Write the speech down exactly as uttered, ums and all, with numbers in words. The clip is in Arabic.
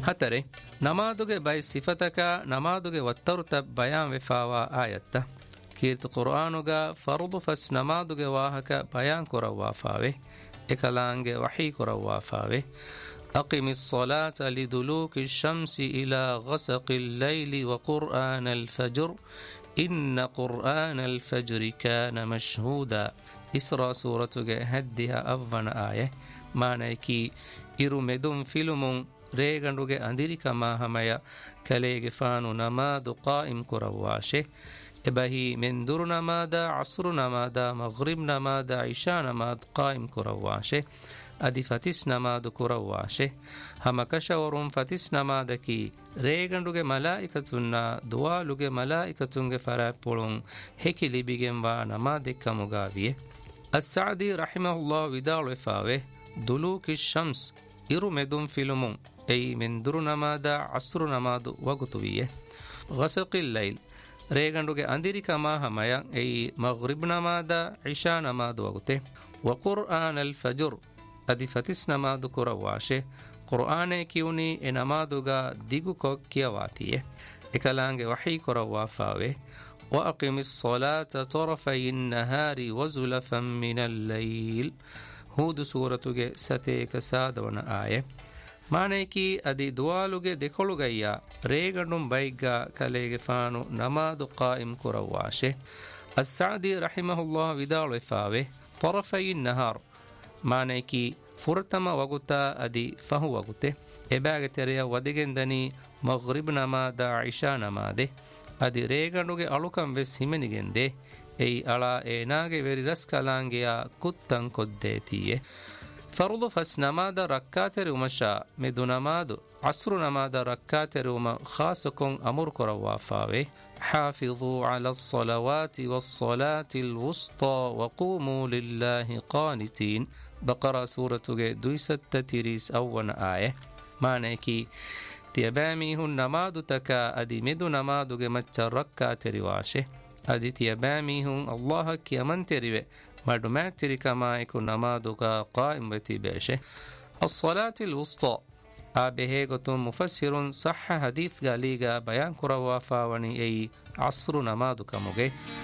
ಹತರೆ ನಮಾದುಗೆ ಬೈ ಸಿಫತಕ ನಮಾದುಗೆ ಒತ್ತರುತ ಬಯಾನ್ ವೆಫಾವಾ ಆಯತ್ತ ಕೀರ್ತು ಕುರ್ಆನುಗ ಫರ್ದು ಫಸ್ ನಮಾದುಗೆ ವಾಹಕ ಬಯಾನ್ ಕೊರವಾಫಾವೆ ಎಕಲಾಂಗೆ ವಹಿ ಕೊರವಾಫಾವೆ أقم الصلاة لدلوك الشمس إلى غسق الليل وقرآن الفجر إن قرآن الفجر كان مشهودا إسراء سورة هدها أفن آية معنى إرو مدن فيلم ريغنوغي أنديري كما هميا كاليغي فانو نماد قائم كرواشه إبهي من دور نمادا عصر نمادا مغرب نمادا عشاء نماد قائم كرواشه أدي فتس نماد كرواشه هم كشورم فتس نمادكي ريغنوغي ملائكتنا دوالوغي ملائكتنغي فرابولون هكي لبيغن ونمادك مغاويه السعدي رحمه الله ودال وفاوه دلوك الشمس إرو مدن فيلمون أي من دور نمادا عصر نماد وقتوية غسق الليل ريغنوغي أنديري كما هميا أي مغرب نمادا عشاء نماد وقته وقرآن الفجر أدي فتس نماد كرواشه قرآن كيوني نمادوغا ديگو كوك كيواتيه إكالانغ وحي كروافاوه وأقم الصلاة طرفي النهار وزلفا من الليل هود سورة ستيك ساد ون آية معنی کی ادی دوالوگے دکھولگیا ریگنڈم بائگا کلیگ فانو نماد قائم کرواشه السعدی رحمه الله ودال وفاوه طرفي النهار معنی کی فرتما وقتا ادی فهو وقته اباگ تریا ودگندنی مغرب نماد عشاء نماده ادی ریگنڈوگے علوکم وس ہمنگندے ای الا ایناگے وری رسکلانگیا کتن کدیتیه فرض فس نماد ركات رمشا مدو نماد عصر نماد ركات رم خاصكم أمر كروافاوي حافظوا على الصلوات والصلاة الوسطى وقوموا لله قانتين بقرة سورة دويست تيريس أول آية معنى كي تيباميه النماد تكا أدي مدو نماد مچ ركات رواشه أدي تيباميه الله كي من تريوه مردو ماتري كما يكون نمادك قائم بتباشه الصلاة الوسطى آبه قطن مفسر صح حديث غاليغا بيان كروا فاوني أي عصر نمادك مغي